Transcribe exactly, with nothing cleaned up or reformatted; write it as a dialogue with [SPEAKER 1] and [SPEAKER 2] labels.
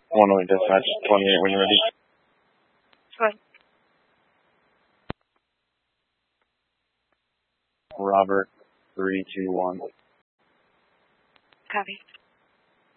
[SPEAKER 1] one oh eight dispatch, twenty-eight when you're ready.
[SPEAKER 2] Fine.
[SPEAKER 1] Robert, three two one.
[SPEAKER 2] Copy.